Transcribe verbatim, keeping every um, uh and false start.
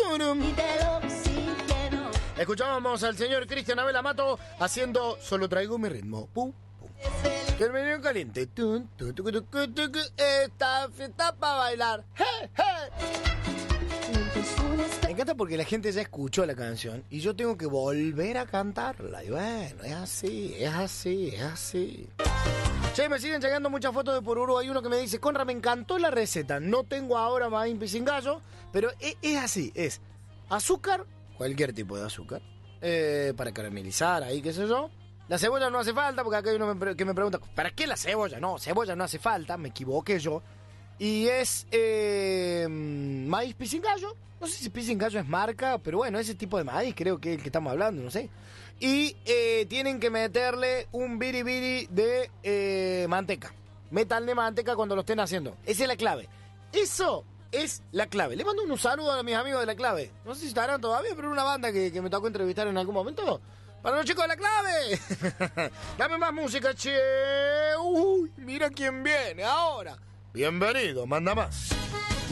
turum. Escuchábamos al señor Cristian Abel Amato haciendo Solo traigo mi ritmo. Pum, pum. El menú caliente. Tun, tu, tu, tu, tu, tu, tu, tu. Esta fiesta para bailar. ¡Hey, hey! Me encanta porque la gente ya escuchó la canción y yo tengo que volver a cantarla. Y bueno, es así, es así, es así. Che, me siguen llegando muchas fotos de Poruro. Hay uno que me dice, Conra, me encantó la receta. No tengo ahora maíz pisingallo, pero es, es así, es azúcar, cualquier tipo de azúcar, eh, para caramelizar ahí, qué sé yo. La cebolla no hace falta, porque acá hay uno que me pregunta, ¿para qué la cebolla? No, cebolla no hace falta, me equivoqué yo. Y es eh, maíz pisingallo. No sé si pisingallo es marca, pero bueno, ese tipo de maíz creo que es el que estamos hablando, no sé. Y eh, tienen que meterle un biribiri de eh, manteca. Métanle manteca cuando lo estén haciendo. Esa es la clave. Eso es la clave. Le mando un saludo a mis amigos de La Clave. No sé si estarán todavía, pero una banda que, que me tocó entrevistar en algún momento. Para los chicos de La Clave. Dame más música, che. Uy, mira quién viene ahora. Bienvenido, manda más.